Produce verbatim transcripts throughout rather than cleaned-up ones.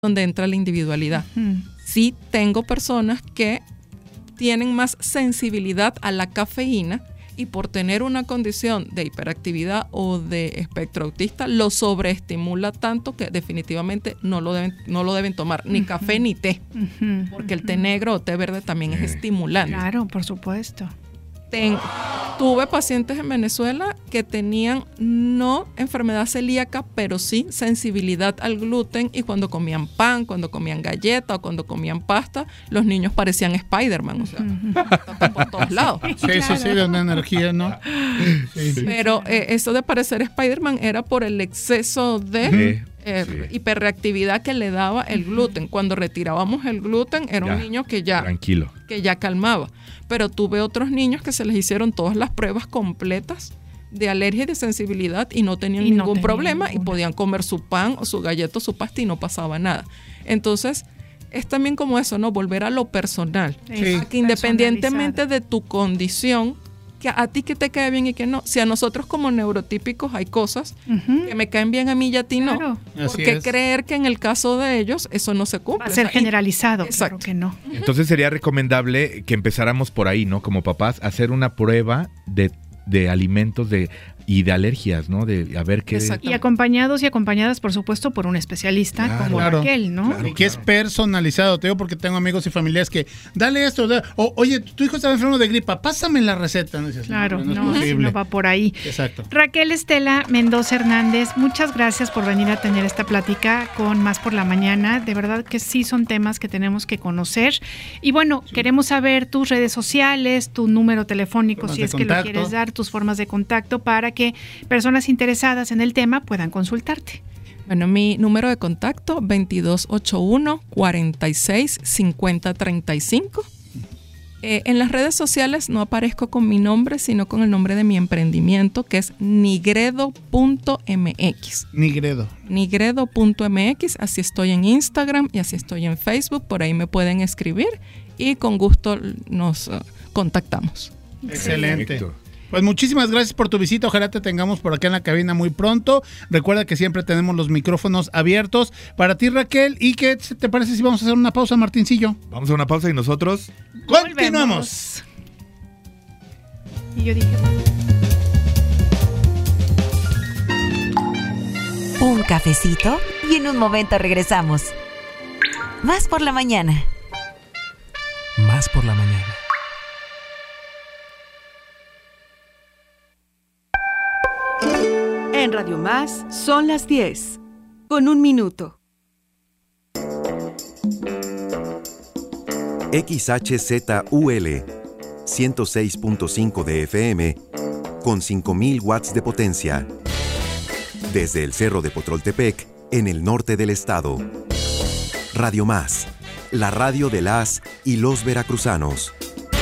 donde entra la individualidad. Uh-huh. Sí tengo personas que tienen más sensibilidad a la cafeína y por tener una condición de hiperactividad o de espectro autista lo sobreestimula tanto que definitivamente no lo deben, no lo deben tomar ni uh-huh. café ni té, uh-huh. porque el té negro o té verde también es estimulante. Claro, por supuesto. Ten, tuve pacientes en Venezuela que tenían no enfermedad celíaca, pero sí sensibilidad al gluten, y cuando comían pan, cuando comían galleta o cuando comían pasta, los niños parecían Spider-Man, o sea, uh-huh. por todos lados. Sí, claro. sí, sí, de una energía, ¿no? Sí, sí. Pero eh, eso de parecer Spider-Man era por el exceso de... Sí. Eh, sí. hiperreactividad que le daba el gluten. Cuando retirábamos el gluten era ya, un niño que ya tranquilo, que ya calmaba. Pero tuve otros niños que se les hicieron todas las pruebas completas de alergia y de sensibilidad y no tenían y ningún no tenía problema ninguna. Y podían comer su pan o su galleta o su pasta y no pasaba nada. Entonces es también como eso, ¿no? Volver a lo personal, sí. a que independientemente de tu condición, que a ti que te cae bien y que no. Si a nosotros como neurotípicos hay cosas uh-huh. que me caen bien a mí y a ti claro. no. ¿Por qué creer que en el caso de ellos eso no se cumple? Va a ser generalizado, y, claro que no. Entonces sería recomendable que empezáramos por ahí, ¿no? Como papás, hacer una prueba de, de alimentos de y de alergias, ¿no? De a ver qué... Y acompañados y acompañadas, por supuesto, por un especialista claro, como claro, Raquel, ¿no? Claro, y que claro. es personalizado, te digo, porque tengo amigos y familiares que, dale esto, dale, o, oye, tu hijo estaba enfermo de gripa, pásame la receta. No dices, claro, no, no, no, no va por ahí. Exacto. Raquel Estela Mendoza Hernández, muchas gracias por venir a tener esta plática con Más por la Mañana. De verdad que sí son temas que tenemos que conocer. Y bueno, sí. queremos saber tus redes sociales, tu número telefónico, formas si es que lo quieres dar, tus formas de contacto para que personas interesadas en el tema puedan consultarte. Bueno, mi número de contacto veintidós ochenta y uno, cuarenta y seis, cincuenta treinta y cinco. Eh, en las redes sociales no aparezco con mi nombre, sino con el nombre de mi emprendimiento, que es nigredo punto m x. Nigredo. nigredo punto m x, así estoy en Instagram y así estoy en Facebook, por ahí me pueden escribir y con gusto nos uh, contactamos. Excelente. Perfecto. Pues muchísimas gracias por tu visita, ojalá te tengamos por acá en la cabina muy pronto. Recuerda que siempre tenemos los micrófonos abiertos para ti, Raquel. ¿Y qué te parece si vamos a hacer una pausa, Martincillo? Vamos a una pausa y nosotros continuamos. Y yo dije... Un cafecito y en un momento regresamos. Más por la mañana. Más por la mañana. En Radio Más son las diez, con un minuto. X H Z U L, ciento seis punto cinco de F M, con cinco mil watts de potencia. Desde el Cerro de Potroltepec, en el norte del estado. Radio Más, la radio de las y los veracruzanos.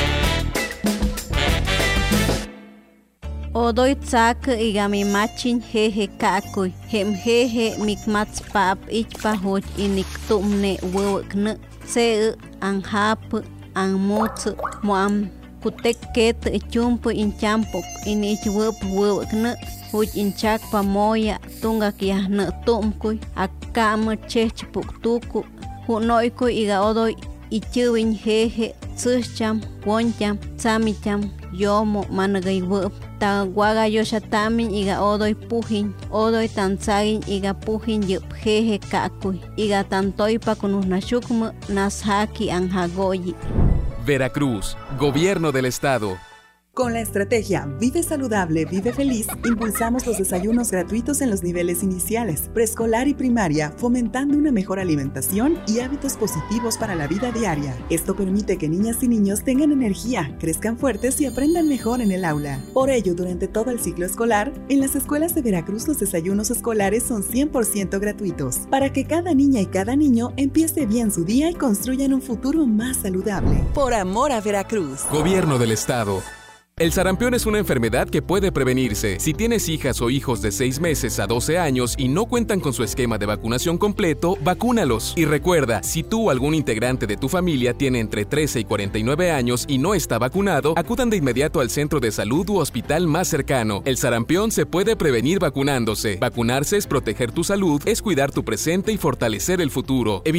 Odoy tsak igami machin jeje kakuy hem jeje mikmats pap ichpa hoj inik tumne wewkne se anhap anmots moam kutek ket chumpu inchampok inich wep wewkne hoj inchak pamoya tunga kiahne tumkuy akam chechpuk tuku hunoykuy iga odoy ichuwin jeje tsucham woncham samicham yomo managay wep ta guaga yoshatamin iga odoy pujin odoy tansagin iga pujin yup jeje kakuy iga tantoypa kunusnashukmu nashaki anjagoyi. Veracruz, Gobierno del Estado. Con la estrategia Vive Saludable, Vive Feliz, impulsamos los desayunos gratuitos en los niveles iniciales, preescolar y primaria, fomentando una mejor alimentación y hábitos positivos para la vida diaria. Esto permite que niñas y niños tengan energía, crezcan fuertes y aprendan mejor en el aula. Por ello, durante todo el ciclo escolar, en las escuelas de Veracruz los desayunos escolares son cien por ciento gratuitos, para que cada niña y cada niño empiece bien su día y construyan un futuro más saludable. Por amor a Veracruz. Gobierno del Estado. El sarampión es una enfermedad que puede prevenirse. Si tienes hijas o hijos de seis meses a doce años y no cuentan con su esquema de vacunación completo, vacúnalos. Y recuerda, si tú o algún integrante de tu familia tiene entre trece y cuarenta y nueve años y no está vacunado, acudan de inmediato al centro de salud u hospital más cercano. El sarampión se puede prevenir vacunándose. Vacunarse es proteger tu salud, es cuidar tu presente y fortalecer el futuro.